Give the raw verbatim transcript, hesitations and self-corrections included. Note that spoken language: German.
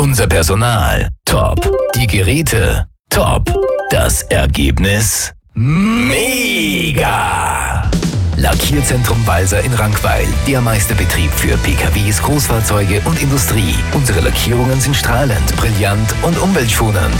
Unser Personal top. Die Geräte top. Das Ergebnis mega! Lackierzentrum Walser in Rankweil. Der Meisterbetrieb für P K Ws, Großfahrzeuge und Industrie. Unsere Lackierungen sind strahlend, brillant und umweltschonend.